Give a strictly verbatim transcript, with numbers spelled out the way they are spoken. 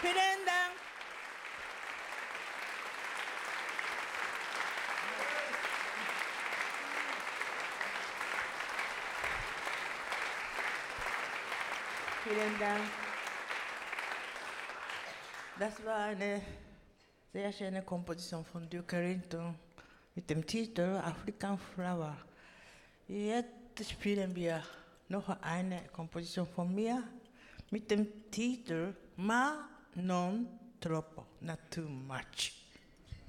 Vielen Dank. Vielen Dank. Das war eine sehr schöne Komposition von Duke Ellington mit dem Titel African Flower. Jetzt spielen wir noch eine Komposition von mir mit dem Titel Ma non troppo, not too much.